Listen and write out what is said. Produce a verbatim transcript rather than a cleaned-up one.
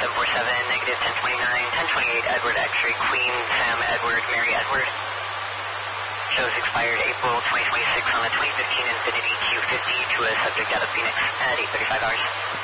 seven four seven, negative ten twenty-nine, ten twenty-eight, Edward X-ray, Queen, Sam, Edward, Mary, Edward. Shows expired April twenty twenty-six on the twenty fifteen Infinity Q fifty to a subject out of Phoenix at eight thirty-five hours.